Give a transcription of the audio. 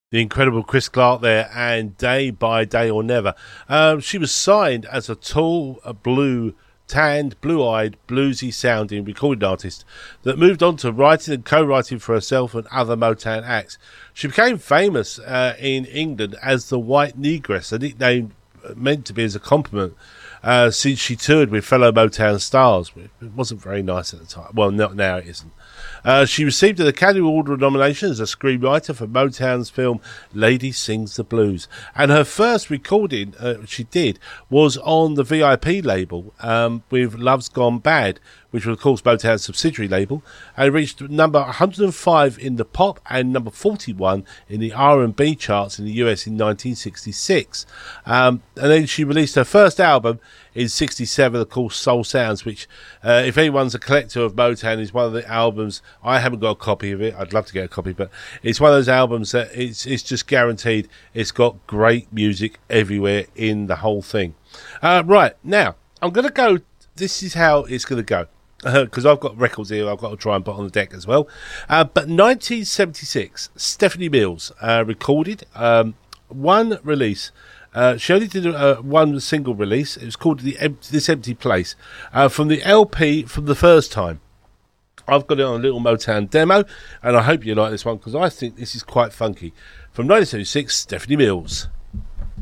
The incredible Chris Clark there, and Day by Day or Never. She was signed as a tall, tanned, blue-eyed, bluesy-sounding recording artist that moved on to writing and co-writing for herself and other Motown acts. She became famous in England as the White Negress, a nickname meant to be as a compliment, since she toured with fellow Motown stars. It wasn't very nice at the time. Well, not now, it isn't. She received an Academy Award nomination as a screenwriter for Motown's film Lady Sings the Blues. And her first recording she did was on the VIP label with Love's Gone Bad, which was, of course, Motown's subsidiary label, and reached number 105 in the pop and number 41 in the R&B charts in the US in 1966. And then she released her first album in 67, of course, Soul Sounds, which, if anyone's a collector of Motown, is one of the albums. I haven't got a copy of it. I'd love to get a copy, but it's one of those albums that it's just guaranteed it's got great music everywhere in the whole thing. Right, now, I'm going to go. This is how it's going to go. Because I've got records here I've got to try and put on the deck as well. But 1976, Stephanie Mills recorded one release. She only did one single release. It was called This Empty Place, from the LP from the first time. I've got it on a little Motown demo, and I hope you like this one because I think this is quite funky. From 1976, Stephanie Mills.